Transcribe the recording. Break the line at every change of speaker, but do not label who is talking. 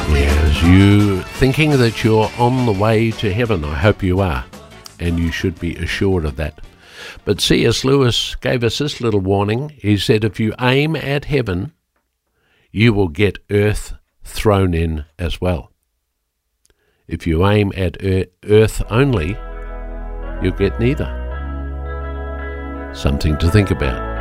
Yes, you thinking that you're on the way to heaven. I hope you are, and you should be assured of that. But C.S. Lewis gave us this little warning. He said, if you aim at heaven, you will get earth thrown in as well. If you aim at earth only, you'll get neither. Something to think about.